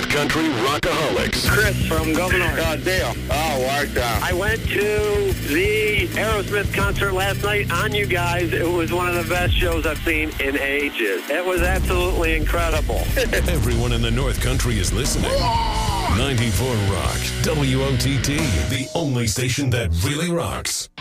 North Country Rockaholics. Chris from Governor. Dale. Oh, Washington. I went to the Aerosmith concert last night on you guys. It was one of the best shows I've seen in ages. It was absolutely incredible. Everyone in the North Country is listening. 94 Rock, WOTT, the only station that really rocks.